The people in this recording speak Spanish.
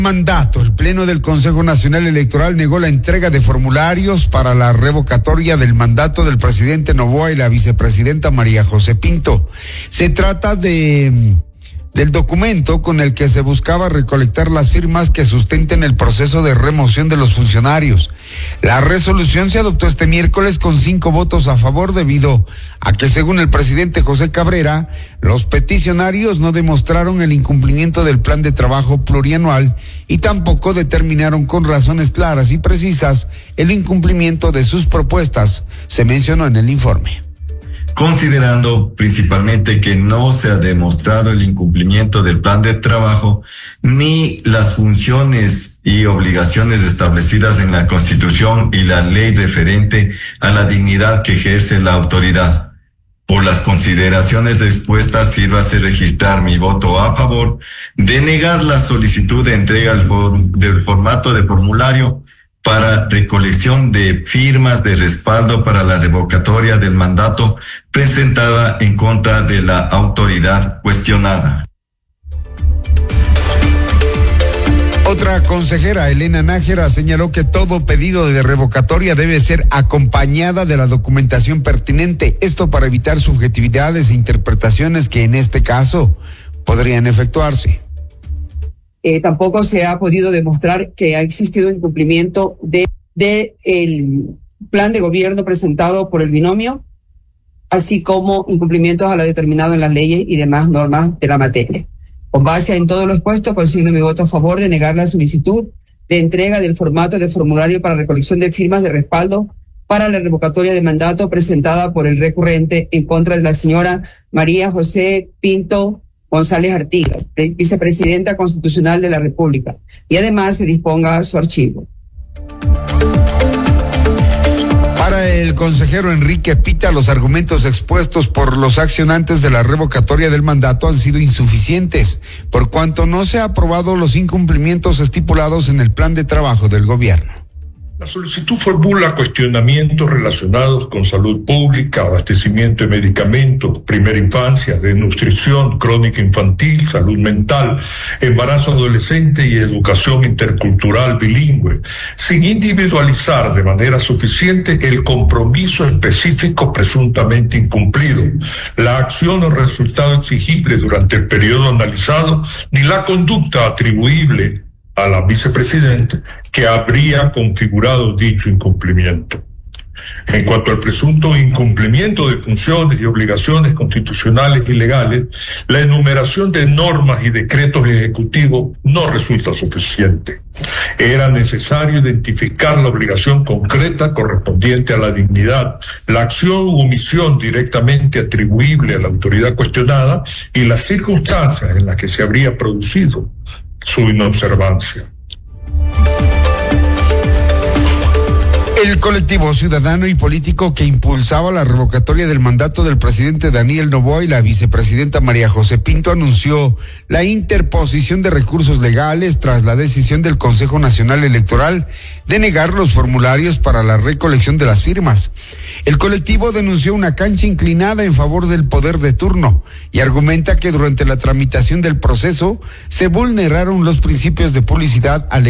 Mandato. El Pleno del Consejo Nacional Electoral negó la entrega de formularios para la revocatoria del mandato del presidente Noboa y la vicepresidenta María José Pinto. Se trata del documento con el que se buscaba recolectar las firmas que sustenten el proceso de remoción de los funcionarios. La resolución se adoptó este miércoles con 5 votos a favor debido a que, según el presidente José Cabrera, los peticionarios no demostraron el incumplimiento del plan de trabajo plurianual y tampoco determinaron con razones claras y precisas el incumplimiento de sus propuestas, se mencionó en el informe. Considerando principalmente que no se ha demostrado el incumplimiento del plan de trabajo ni las funciones y obligaciones establecidas en la Constitución y la ley referente a la dignidad que ejerce la autoridad. Por las consideraciones expuestas, sírvase registrar mi voto a favor de negar la solicitud de entrega del formato de formulario para recolección de firmas de respaldo para la revocatoria del mandato presentada en contra de la autoridad cuestionada. Otra consejera, Elena Nájera, señaló que todo pedido de revocatoria debe ser acompañada de la documentación pertinente, esto para evitar subjetividades e interpretaciones que en este caso podrían efectuarse. Tampoco se ha podido demostrar que ha existido incumplimiento de el plan de gobierno presentado por el binomio, así como incumplimientos a lo determinado en las leyes y demás normas de la materia. Con base en todo lo expuesto, consigno mi voto a favor de negar la solicitud de entrega del formato de formulario para recolección de firmas de respaldo para la revocatoria de mandato presentada por el recurrente en contra de la señora María José Pinto González Artigas, vicepresidenta constitucional de la República, y además se disponga su archivo. Para el consejero Enrique Pita, los argumentos expuestos por los accionantes de la revocatoria del mandato han sido insuficientes, por cuanto no se han aprobado los incumplimientos estipulados en el plan de trabajo del gobierno. La solicitud formula cuestionamientos relacionados con salud pública, abastecimiento de medicamentos, primera infancia, desnutrición crónica infantil, salud mental, embarazo adolescente y educación intercultural bilingüe, sin individualizar de manera suficiente el compromiso específico presuntamente incumplido, la acción o resultado exigible durante el periodo analizado, ni la conducta atribuible a la vicepresidenta que habría configurado dicho incumplimiento. En cuanto al presunto incumplimiento de funciones y obligaciones constitucionales y legales, la enumeración de normas y decretos ejecutivos no resulta suficiente. Era necesario identificar la obligación concreta correspondiente a la dignidad, la acción u omisión directamente atribuible a la autoridad cuestionada y las circunstancias en las que se habría producido su inobservancia. El colectivo ciudadano y político que impulsaba la revocatoria del mandato del presidente Daniel Noboa y la vicepresidenta María José Pinto anunció la interposición de recursos legales tras la decisión del Consejo Nacional Electoral de negar los formularios para la recolección de las firmas. El colectivo denunció una cancha inclinada en favor del poder de turno y argumenta que durante la tramitación del proceso se vulneraron los principios de publicidad